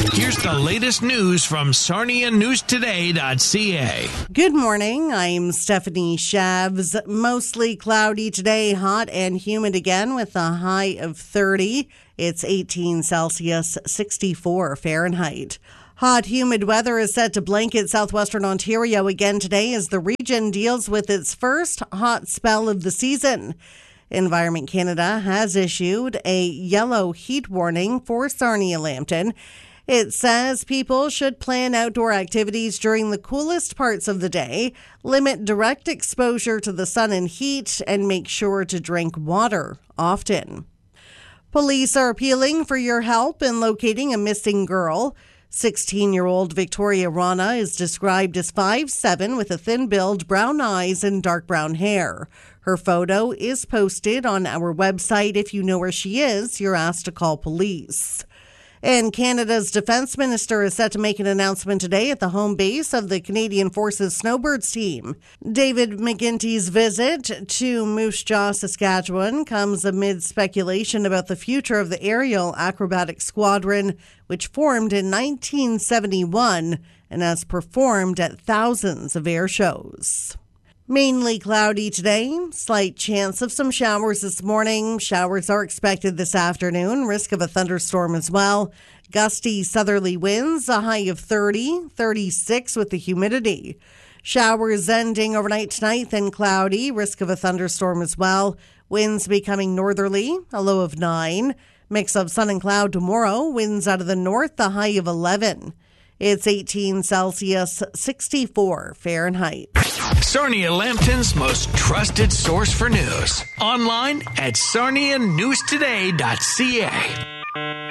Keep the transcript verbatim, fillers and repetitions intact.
Here's the latest news from Sarnia News Today dot C A. Good morning. I'm Stephanie Shavs. Mostly cloudy today, hot and humid again with a high of thirty. It's eighteen Celsius, sixty-four Fahrenheit. Hot, humid weather is set to blanket southwestern Ontario again today as the region deals with its first hot spell of the season. Environment Canada has issued a yellow heat warning for Sarnia-Lambton. It says people should plan outdoor activities during the coolest parts of the day, limit direct exposure to the sun and heat, and make sure to drink water often. Police are appealing for your help in locating a missing girl. sixteen-year-old Victoria Rana is described as five seven with a thin build, brown eyes, and dark brown hair. Her photo is posted on our website. If you know where she is, you're asked to call police. And Canada's defense minister is set to make an announcement today at the home base of the Canadian Forces Snowbirds team. David McGuinty's visit to Moose Jaw, Saskatchewan comes amid speculation about the future of the Aerial Acrobatic Squadron, which formed in nineteen seventy-one and has performed at thousands of air shows. Mainly cloudy today. Slight chance of some showers this morning. Showers are expected this afternoon. Risk of a thunderstorm as well. Gusty southerly winds, a high of thirty, thirty-six with the humidity. Showers ending overnight tonight, then cloudy. Risk of a thunderstorm as well. Winds becoming northerly, a low of nine. Mix of sun and cloud tomorrow. Winds out of the north, a high of eleven. It's eighteen Celsius, sixty-four Fahrenheit. Sarnia-Lambton's most trusted source for news. Online at Sarnia News Today dot C A.